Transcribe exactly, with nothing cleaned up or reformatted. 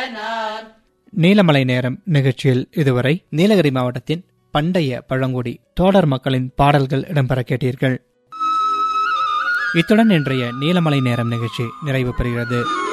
பயனார். நீலமலை நேரம் நிகழ்ச்சியில் இதுவரை நீலகிரி மாவட்டத்தின் பண்டைய பழங்குடி தோடர் மக்களின் பாடல்கள் இடம்பெற கேட்டீர்கள். இத்துடன் இன்றைய நீலமலை நேரம் நிகழ்ச்சி நிறைவு பெறுகிறது.